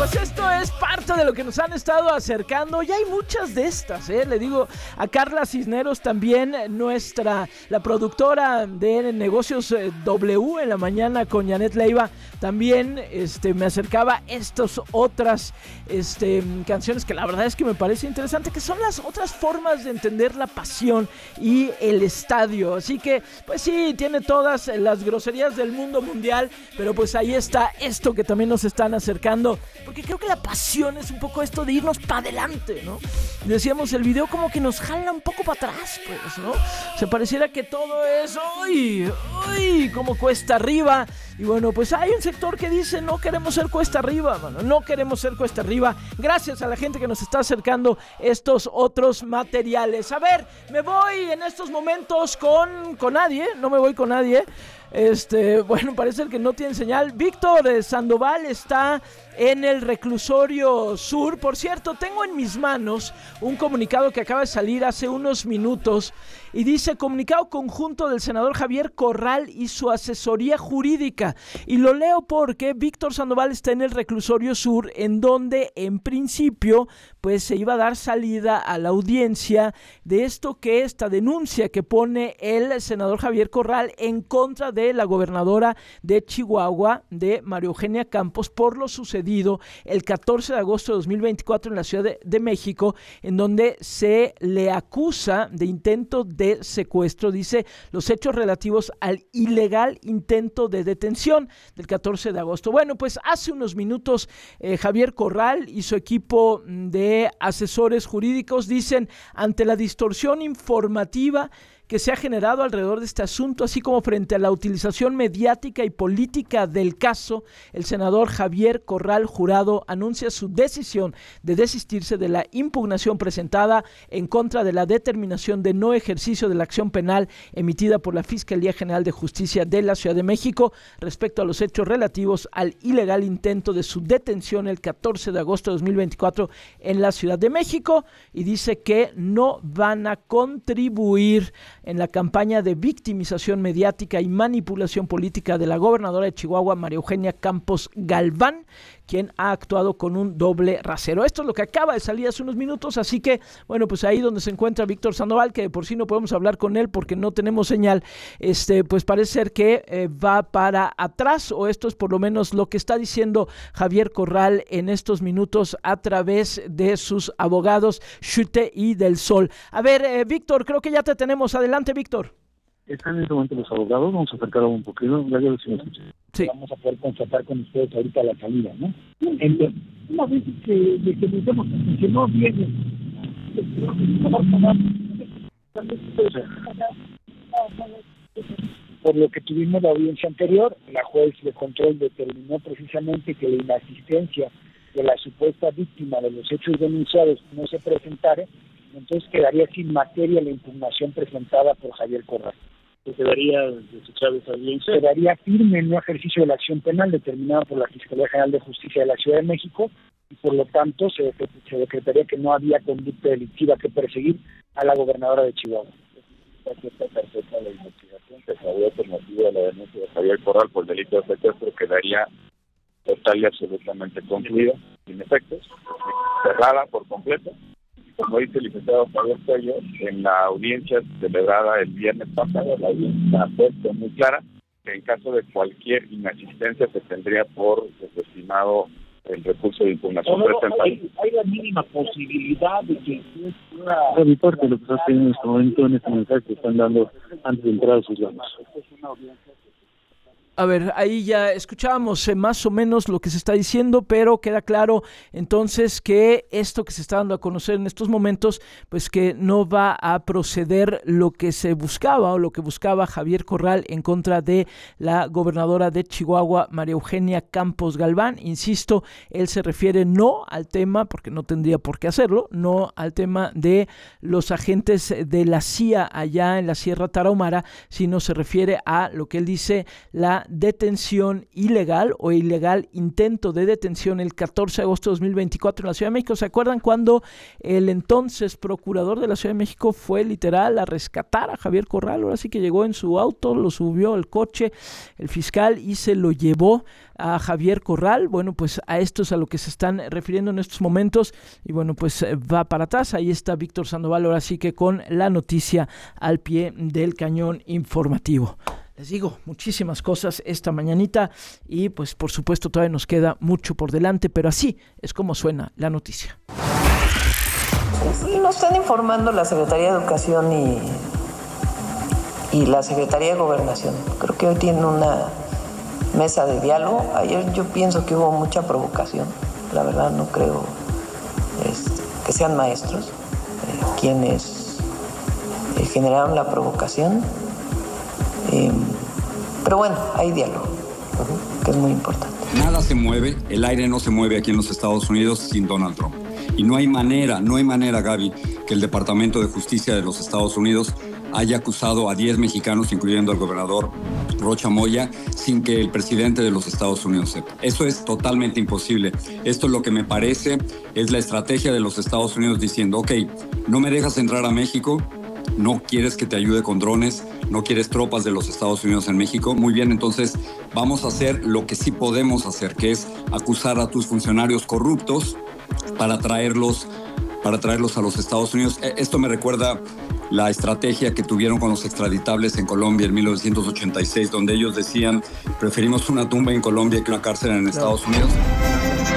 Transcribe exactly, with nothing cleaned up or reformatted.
amigos, esto es parte de lo que nos han estado acercando. Ya hay muchas de estas, ¿eh? Le digo a Carla Cisneros también, nuestra, la productora de Negocios eh, W en la mañana con Janet Leiva. También este, me acercaba estas otras este, canciones que la verdad es que me parece interesante, que son las otras formas de entender la pasión y el estadio. Así que, pues sí, tiene todas las groserías del mundo mundial, pero pues ahí está esto que también nos están acercando, porque creo que la pasión es un poco esto de irnos para adelante, ¿no? Decíamos, el video como que nos jala un poco para atrás, pues, ¿no? Se pareciera que todo es, uy, uy, como cuesta arriba. Y bueno, pues hay un sector que dice, no queremos ser cuesta arriba, mano, no queremos ser cuesta arriba. Gracias a la gente que nos está acercando estos otros materiales. A ver, me voy en estos momentos con, con nadie, no me voy con nadie. Este, bueno, parece que no tiene señal. Víctor Sandoval está en el reclusorio sur. Por cierto, tengo en mis manos un comunicado que acaba de salir hace unos minutos y dice: comunicado conjunto del senador Javier Corral y su asesoría jurídica. Y lo leo porque Víctor Sandoval está en el reclusorio sur, en donde en principio pues se iba a dar salida a la audiencia de esto que esta denuncia que pone el senador Javier Corral en contra de la gobernadora de Chihuahua, de María Eugenia Campos, por lo sucedido el catorce de agosto de dos mil veinticuatro en la Ciudad de, de México, en donde se le acusa de intento de secuestro. Dice los hechos relativos al ilegal intento de detención del catorce de agosto. Bueno, pues hace unos minutos eh, Javier Corral y su equipo de asesores jurídicos dicen: ante la distorsión informativa que se ha generado alrededor de este asunto, así como frente a la utilización mediática y política del caso, el senador Javier Corral Jurado anuncia su decisión de desistirse de la impugnación presentada en contra de la determinación de no ejercicio de la acción penal emitida por la Fiscalía General de Justicia de la Ciudad de México respecto a los hechos relativos al ilegal intento de su detención el catorce de agosto de dos mil veinticuatro en la Ciudad de México, y dice que no van a contribuir en la campaña de victimización mediática y manipulación política de la gobernadora de Chihuahua, María Eugenia Campos Galván, quien ha actuado con un doble rasero. Esto es lo que acaba de salir hace unos minutos, así que, bueno, pues ahí donde se encuentra Víctor Sandoval, que de por sí no podemos hablar con él porque no tenemos señal, este, pues parece ser que eh, va para atrás, o esto es por lo menos lo que está diciendo Javier Corral en estos minutos a través de sus abogados Chute y Del Sol. A ver, eh, Víctor, creo que ya te tenemos. Adelante, Víctor. Están en este momento los abogados, vamos a acercar un poquito, ya ya si me escuchan. Sí. Vamos a poder constatar con ustedes ahorita la salida, ¿no? Entonces, una vez que, de que nos demos que no viene, por lo que tuvimos la audiencia anterior, la juez de control determinó precisamente que la inasistencia de la supuesta víctima de los hechos denunciados no se presentara, entonces quedaría sin materia la impugnación presentada por Javier Corral. ¿Se quedaría desechada esa audiencia? Quedaría firme en no ejercicio de la acción penal determinada por la Fiscalía General de Justicia de la Ciudad de México, y por lo tanto se, se decretaría que no había conducta delictiva que perseguir a la gobernadora de Chihuahua. Esta carpeta de investigación que se había alternativa a la denuncia de Javier Corral por delito de secuestro quedaría total y absolutamente concluida, sin efectos, cerrada por completo. Como dice el licenciado Javier Cuello, en la audiencia celebrada el viernes pasado, la audiencia fue muy clara que en caso de cualquier inasistencia se tendría por desestimado el recurso de impugnación no, no, presentado. Hay, hay la mínima posibilidad de que una... Evitar que lo que está haciendo en este momento, en este mensaje que están dando antes de entrar a sus lados. A ver, ahí ya escuchábamos eh, más o menos lo que se está diciendo, pero queda claro entonces que esto que se está dando a conocer en estos momentos, pues que no va a proceder lo que se buscaba o lo que buscaba Javier Corral en contra de la gobernadora de Chihuahua, María Eugenia Campos Galván. Insisto, él se refiere no al tema, porque no tendría por qué hacerlo, no al tema de los agentes de la C I A allá en la Sierra Tarahumara, sino se refiere a lo que él dice, la detención ilegal o ilegal intento de detención el catorce de agosto de dos mil veinticuatro en la Ciudad de México. ¿Se acuerdan cuando el entonces procurador de la Ciudad de México fue literal a rescatar a Javier Corral? Ahora sí que llegó en su auto, lo subió al coche el fiscal y se lo llevó a Javier Corral. Bueno, pues a esto es a lo que se están refiriendo en estos momentos y bueno, pues va para atrás. Ahí está Víctor Sandoval, ahora sí que con la noticia al pie del cañón informativo. Les digo, muchísimas cosas esta mañanita y pues por supuesto todavía nos queda mucho por delante, pero así es como suena la noticia. Nos están informando la Secretaría de Educación y, y la Secretaría de Gobernación. Creo que hoy tienen una mesa de diálogo. Ayer yo pienso que hubo mucha provocación. La verdad no creo este, que sean maestros eh, quienes eh, generaron la provocación. Eh, pero bueno, hay diálogo, uh-huh, que es muy importante. Nada se mueve, el aire no se mueve aquí en los Estados Unidos sin Donald Trump. Y no hay manera, no hay manera, Gaby, que el Departamento de Justicia de los Estados Unidos haya acusado a diez mexicanos, incluyendo al gobernador Rocha Moya, sin que el presidente de los Estados Unidos sepa. Eso es totalmente imposible. Esto es lo que me parece, es la estrategia de los Estados Unidos diciendo, ok, no me dejas entrar a México, no quieres que te ayude con drones, no quieres tropas de los Estados Unidos en México. Muy bien, entonces vamos a hacer lo que sí podemos hacer, que es acusar a tus funcionarios corruptos para traerlos, para traerlos a los Estados Unidos. Esto me recuerda la estrategia que tuvieron con los extraditables en Colombia en mil novecientos ochenta y seis, donde ellos decían, preferimos una tumba en Colombia que una cárcel en Estados Unidos.